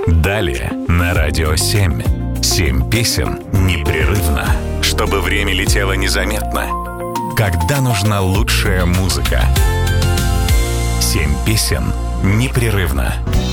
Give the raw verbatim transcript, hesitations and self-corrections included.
Далее на Радио семь. Семь песен непрерывно, чтобы время летело незаметно. Когда нужна лучшая музыка. Семь песен непрерывно.